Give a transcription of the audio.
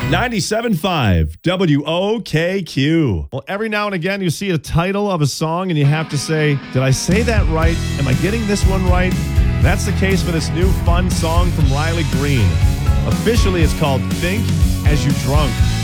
97.5 WOKQ. Well, every now and again you see a title of a song and you have to say, did I say that right? Am I getting this one right? That's the case for this new fun song from Riley Green. Officially, it's called Think As You Drunk.